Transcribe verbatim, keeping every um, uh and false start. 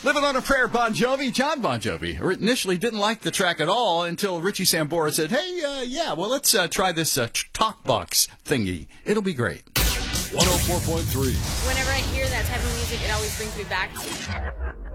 Living on a Prayer, Bon Jovi. John Bon Jovi initially didn't like the track at all until Richie Sambora said, hey, uh, yeah, well, let's uh, try this uh, talk box thingy. It'll be great. one oh four point three. Whenever I hear that type of music, it always brings me back